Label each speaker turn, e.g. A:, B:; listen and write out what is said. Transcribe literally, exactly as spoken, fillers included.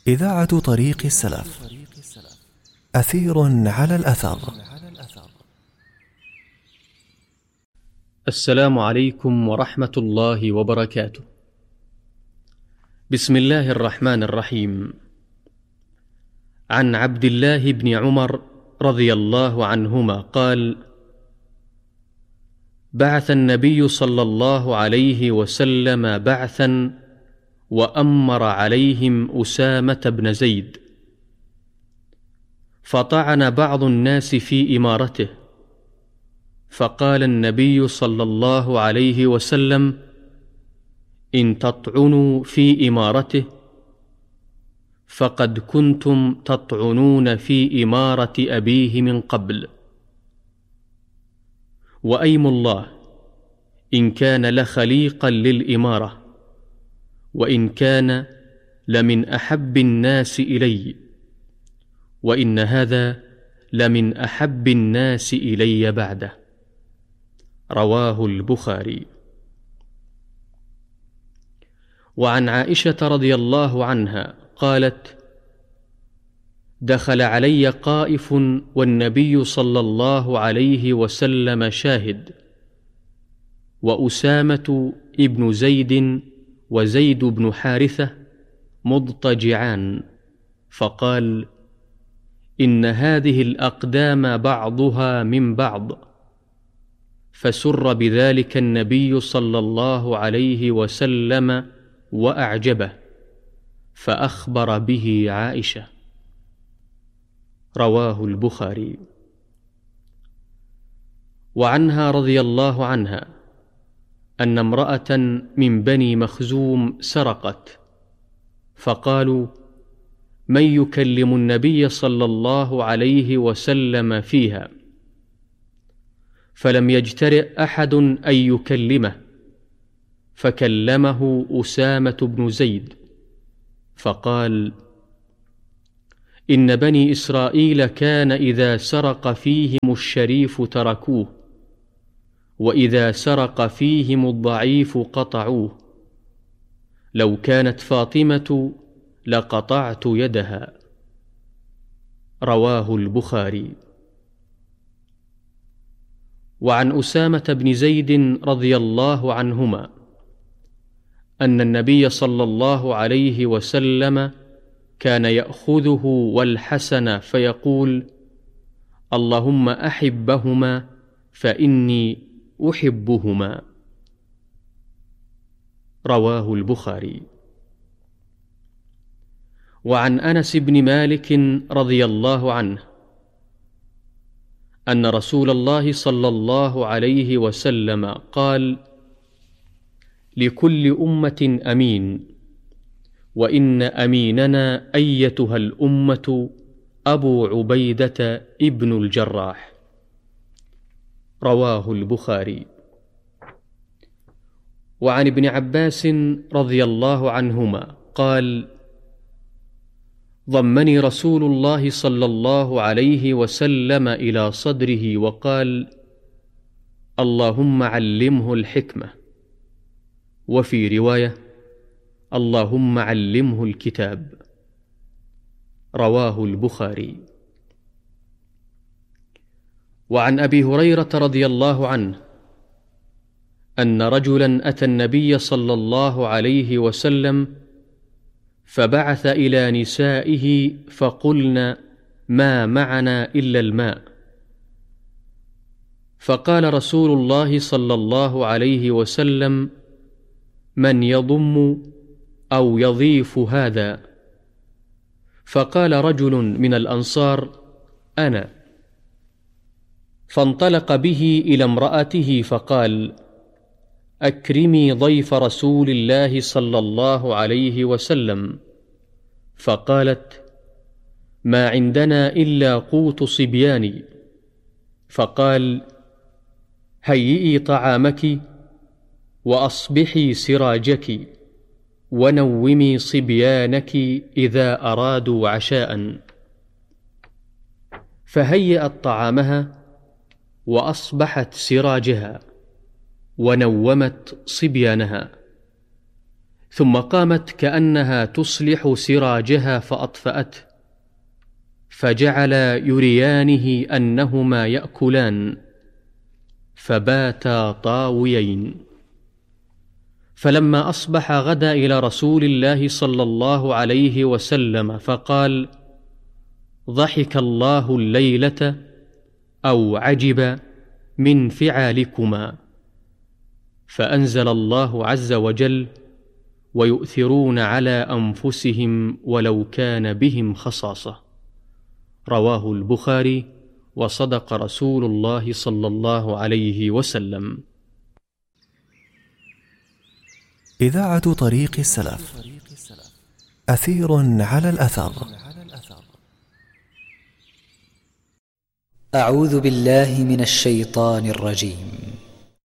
A: إذاعة طريق السلف، أثير على الأثر.
B: السلام عليكم ورحمة الله وبركاته. بسم الله الرحمن الرحيم. عن عبد الله بن عمر رضي الله عنهما قال: بعث النبي صلى الله عليه وسلم بعثا وأمر عليهم أسامة بن زيد، فطعن بعض الناس في إمارته، فقال النبي صلى الله عليه وسلم: إن تطعنوا في إمارته فقد كنتم تطعنون في إمارة أبيه من قبل، وأيم الله إن كان لخليقا للإمارة، وإن كان لمن أحب الناس إلي، وإن هذا لمن أحب الناس إلي بعده. رواه البخاري. وعن عائشة رضي الله عنها قالت: دخل علي قائف والنبي صلى الله عليه وسلم شاهد، وأسامة ابن زيد وزيد بن حارثة مضطجعان، فقال: إن هذه الأقدام بعضها من بعض، فسر بذلك النبي صلى الله عليه وسلم وأعجبه، فأخبر به عائشة. رواه البخاري. وعنها رضي الله عنها أن امرأة من بني مخزوم سرقت، فقالوا: من يكلم النبي صلى الله عليه وسلم فيها؟ فلم يجترئ أحد أن يكلمه، فكلمه أسامة بن زيد، فقال: إن بني إسرائيل كان إذا سرق فيهم الشريف تركوه، وإذا سرق فيهم الضعيف قطعوه، لو كانت فاطمة لقطعت يدها. رواه البخاري. وعن أسامة بن زيد رضي الله عنهما أن النبي صلى الله عليه وسلم كان يأخذه والحسن فيقول: اللهم أحبهما فإني أحبهما. رواه البخاري. وعن أنس بن مالك رضي الله عنه أن رسول الله صلى الله عليه وسلم قال: لكل أمة أمين، وإن أميننا أيتها الأمة أبو عبيدة ابن الجراح. رواه البخاري. وعن ابن عباس رضي الله عنهما قال: ضمني رسول الله صلى الله عليه وسلم إلى صدره وقال: اللهم علمه الحكمة، وفي رواية: اللهم علمه الكتاب. رواه البخاري. وعن أبي هريرة رضي الله عنه أن رجلا أتى النبي صلى الله عليه وسلم فبعث إلى نسائه فقلن: ما معنا إلا الماء. فقال رسول الله صلى الله عليه وسلم: من يضم أو يضيف هذا؟ فقال رجل من الأنصار: أنا. فانطلق به إلى امرأته فقال: أكرمي ضيف رسول الله صلى الله عليه وسلم. فقالت: ما عندنا إلا قوت صبياني. فقال: هيئي طعامك، وأصبحي سراجك، ونومي صبيانك إذا أرادوا عشاء. فهيأت طعامها وأصبحت سراجها، ونومت صبيانها. ثم قامت كأنها تصلح سراجها فأطفأته، فجعل يريانه أنهما يأكلان، فباتا طاويين. فلما أصبح غدا إلى رسول الله صلى الله عليه وسلم فقال: ضحك الله الليلة أو عجب من فعالكما. فأنزل الله عز وجل: ويؤثرون على أنفسهم ولو كان بهم خصاصة. رواه البخاري، وصدق رسول الله صلى الله عليه وسلم.
A: إذاعة طريق السلف، أثير على الأثر.
C: أعوذ بالله من الشيطان الرجيم.